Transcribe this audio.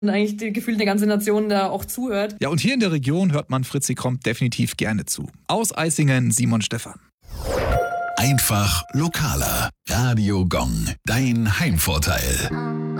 eigentlich gefühlt eine ganze Nation da auch zuhört. Ja, und hier in der Region hört man Fritzi kommt definitiv gerne zu. Aus Eisingen, Simon Stephan. Einfach lokaler. Radio Gong, dein Heimvorteil.